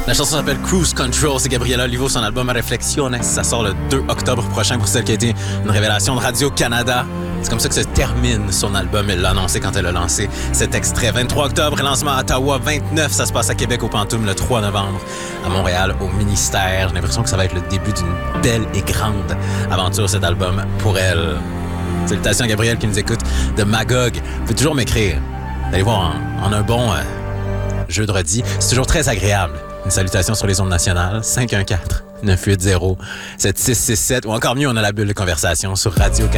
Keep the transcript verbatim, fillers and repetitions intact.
La chanson s'appelle Cruise Control. C'est Gabriela Olivo, son album Reflexiones. Ça sort le deux octobre prochain pour celle qui a été une révélation de Radio-Canada. C'est comme ça que se termine son album. Elle l'a annoncé quand elle a lancé cet extrait. vingt-trois octobre, lancement à Ottawa. vingt-neuf, ça se passe à Québec au Pantoum le trois novembre. À Montréal, au Ministère. J'ai l'impression que ça va être le début d'une belle et grande aventure, cet album, pour elle. Salutations à Gabriel qui nous écoute de Magog. Vous pouvez toujours m'écrire. Allez voir en, en un bon euh, jeudi. C'est toujours très agréable. Une salutation sur les ondes nationales. cinq un quatre, neuf huit zéro, sept six six sept. Ou encore mieux, on a la bulle de conversation sur Radio-Canada.